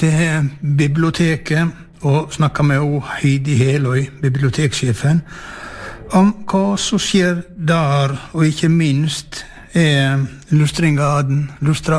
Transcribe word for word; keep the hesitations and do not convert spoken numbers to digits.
til biblioteket og snakket med Heidi Heløy, biblioteksjefen, om hva som skjer der, og ikke minst er lustringa av den, lustra